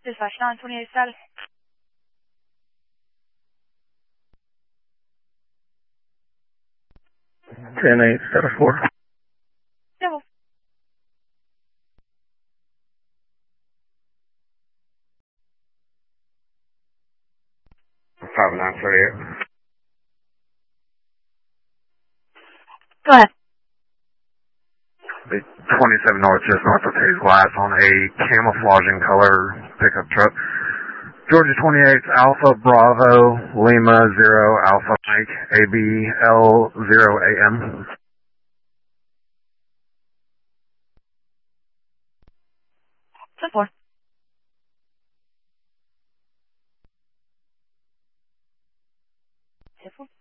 Dispatch 928 status. 10-8, status 4. Devil. 5938. Go ahead. The 27 North, just north of Hayes Glass on a camouflaging color pickup truck. Georgia 28, Alpha Bravo, Lima 0, Alpha Mike, ABL 0 AM. 10-4. Careful.